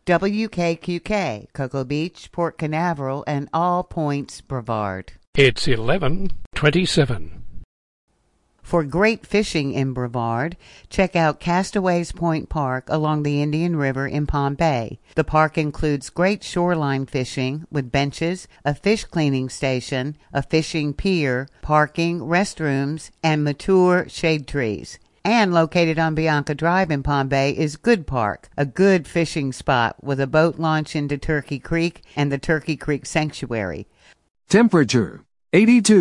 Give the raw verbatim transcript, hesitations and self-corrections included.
W K Q K, Cocoa Beach, Port Canaveral, and All Points, Brevard. It's eleven twenty-seven. For great fishing in Brevard, check out Castaways Point Park along the Indian River in Palm Bay. The park includes great shoreline fishing with benches, a fish cleaning station, a fishing pier, parking, restrooms, and mature shade trees. And located on Bianca Drive in Palm Bay is Good Park, a good fishing spot with a boat launch into Turkey Creek and the Turkey Creek Sanctuary. Temperature eighty-two.